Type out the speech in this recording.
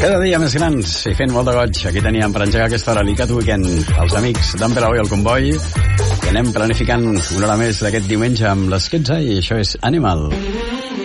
Cada dia més grans i fent molt de goig. Aquí teníem per engegar aquesta hora l'Icat Weekend, els amics d'en Pere i el Comboi, i anem planificant una hora més d'aquest diumenge amb l'Sketsa, i això és Animal.